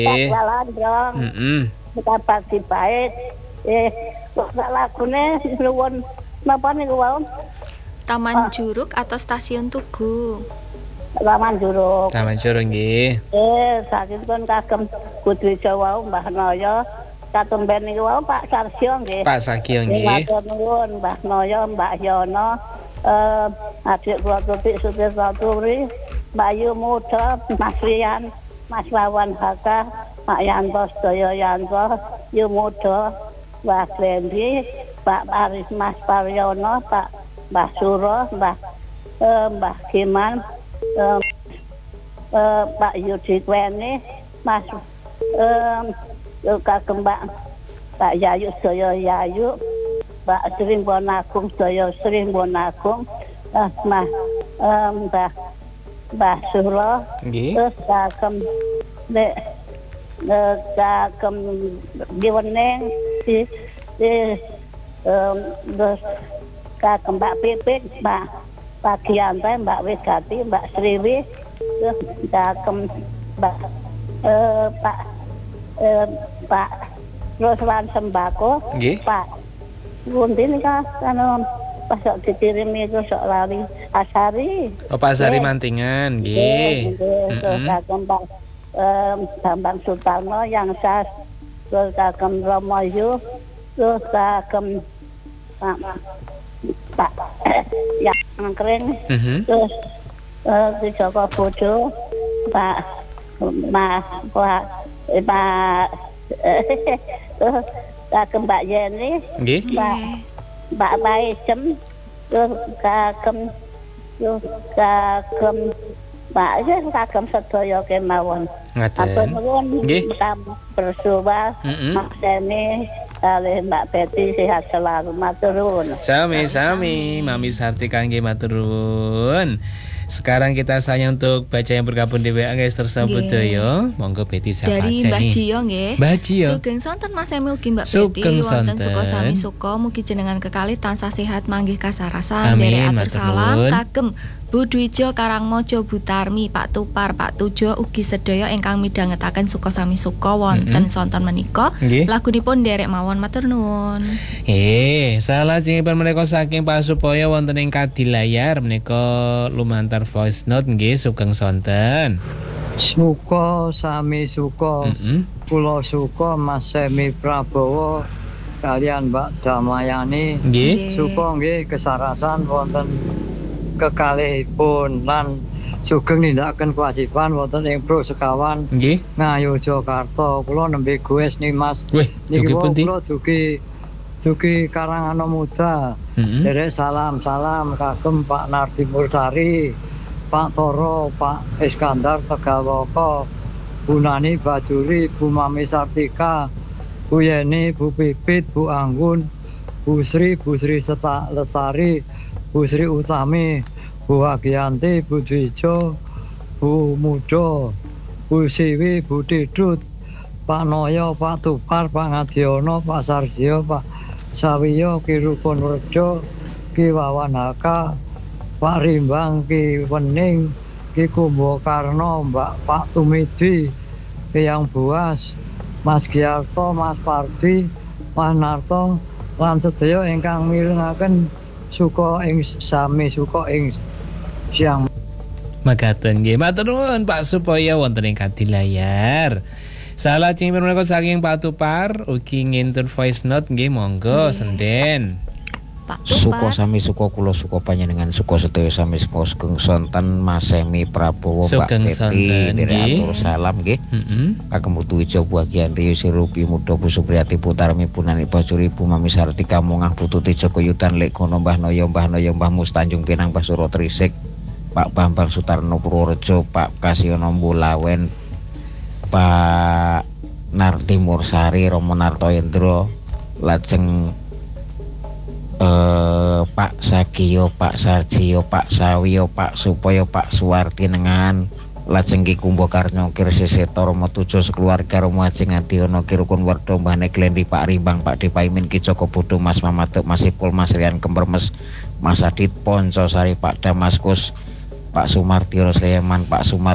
Jalan dong. Kita pagi baik. Lagune nuwun napa niku wau? Taman Juruk atau Stasiun Tugu? Taman Juruk. Taman Juruk nggih. Sakipun kagem Budwijo wau Mbah Noyo. Katumben niku wau Pak Sarsio nggih. Pak Sarsio nggih. Matur nuwun Mbah Noyo, Mbak Yono, adik kula Tutik Sutisaturi, Mbak Yu Muda, Mas Rian, Mas Wawan Haka, Pak Yanto Sedaya Yanto, Yu Muda, Mbah Glendi, Pak Paris Mas Paryono, Pak Mbah Suro, Mbah Giman, Pak Yudi Kweni, Mas kagem Pak Yayu Sedaya Yayu, Mbak Sri Bonagung Sedaya Sri Bonagung, Mbah Suro, terus kagem kagem diweneng terus kagem Mbak Pipit, Pak Giantai, Mbak Wegati, Mbak Sriwi, terus kagem Pak Roswan Sembako, Pak Guntin kan pasok dikirim itu sok lari Asari. Pak Asari Mantingan, nggih. Terus kagem Pak Bambang Sutarno yang sas, terus kagem Romoyu, terus kagem Pak yang kering, terus di Joko Bodo, Pak terus kagem Mbak Yeni, Mbak Baicem, terus kagem kagem sedaya kemawon. Atur nuwun bersua Mas Seni kalih Mbak Betty sehat selalu, matur nuwun. Sami-sami Mami Sartika nggih matur nuwun. Sekarang kita saja untuk baca yang bergabung di WA guys tersebut yo. Monggo Betty siapa dari aja Mbak nih? Cio nggih. Mbak Cio. Sugeng sonten Mas Emil ugi Mbak Betty wonten suka sami suka mugi jenengan kekalih tansah sehat manggih kasarasan derek atur salam kagem Bu Dwijo Karangmojo Butarmi Pak Tupar Pak Tujo ugi sedaya ingkang midhangetaken suka sami suka wonten sonten menika lagunipun derek mawon matur nuwun. Salah jengipun menika saking Pak Supoyo wonten ing Kadilayar menika lumantar voice note nggih sugeng sonten. Suka sami suka. Kula suka Mas Semi Prabowo kalian Mbak Damayani. Nggih. Suka nggih kesarasan wonten kekalihipun lan sugeng nindakaken kewajiban wonten ing Pro Sekawan Ngayu Jakarta. Kula nembe goes nih Mas. Niki kula dugi Karangano Muda. Derek salam-salam kagem Pak Nardi Mursari, Pak Toro, Pak Iskandar Tegawoko, Bu Nani Bajuri, Bu Mami Sartika, Bu Yeni, Bu Pipit, Bu Anggun, Bu Sri Lestari, Bu Sri Utami, Bu Agianti, Bu Dwijo, Bu Mudo, Bu Siwi, Bu Didut, Pak Noyo, Pak Tupar, Pak Ngadiono, Pak Sarsio, Pak Sawiyo, Ki Rukun Rejo, Ki Wawan Haka, Pak Rimbang, Ki Wening, Ki Kumbokarno, Mbak Pak Tumidi, Ki Yang Buas, Mas Giarto, Mas Pardi, Mas Narto, lan sedaya ingkang mirengaken suka ing sami suka ing siang. Makaten nggih matur nuwun Pak Supoyo wonten ing Kadilayar. Salah cingipun menika saking Pak Tupar ugi ngintun voice note nggih monggo senden. Pak Tupar. Suka sami suka kula suka panjenengan suka sedaya sami suka sugeng sonten Mas Semi Prabowo Mbak Teti derek atur salam nggih. Kagem Putu Ijo Bu Agianti Yusirupi Muda Bu Supriyati Putarmi Punani Bajuri Bu Mami Sartika Mongah Putu Tijo Kuyutan Lek Kono Mbah Noyo Mbah Mustanjung Pinang Mbah Suro Trisik Pak Bambang Sutarno Purworejo Pak Kasiono Mbulawen Pak Nardi Mursari Romo Nartoyendro lajeng Pak Sagiyo Pak Sarjiyo Pak Sawiyo Pak Supoyo Pak Suwarti Nengan lajeng Ki Kumbokarno Kirsisito Romo Tujo sekeluarga Romo Ajeng Adiono Ki Rukun Werdo Mbah Neglendi Pak Rimbang Pak Dipaimin Ki Joko Bodo Mas Mamaduk Mas Ipul Mas Rian Kempermes Mas Adit Ponco Sari Pak Damaskus Pak Sumarti Rosleman Pak Sumar